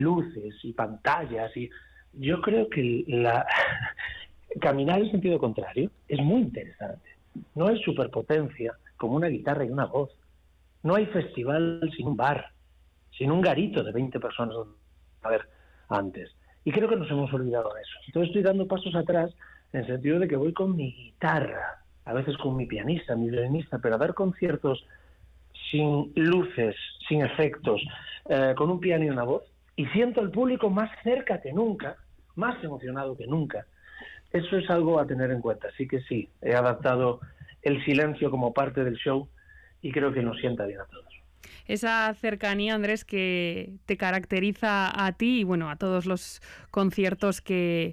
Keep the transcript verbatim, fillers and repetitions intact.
luces y pantallas. Y yo creo que la caminar en sentido contrario es muy interesante. No hay superpotencia como una guitarra y una voz. No hay festival sin un bar, sin un garito de veinte personas a ver antes. Y creo que nos hemos olvidado de eso. Entonces estoy dando pasos atrás en el sentido de que voy con mi guitarra, a veces con mi pianista, mi violinista, pero a dar conciertos sin luces, sin efectos, eh, con un piano y una voz, y siento al público más cerca que nunca, más emocionado que nunca. Eso es algo a tener en cuenta. Así que sí, he adaptado el silencio como parte del show y creo que nos sienta bien a todos. Esa cercanía, Andrés, que te caracteriza a ti y bueno, a todos los conciertos que,